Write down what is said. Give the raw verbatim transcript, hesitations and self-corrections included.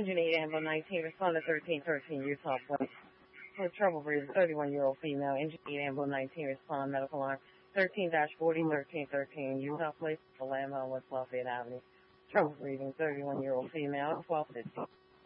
Engine eight Amber nineteen, respond to thirteen thirteen Utah Point. For trouble breathing, thirty-one-year-old female. Engine eight Amber nineteen, respond medical line. thirteen forty thirteen thirteen Utah Place, Alamo, West Lafayette Avenue. Trouble breathing, thirty-one-year-old female, twelve fifty.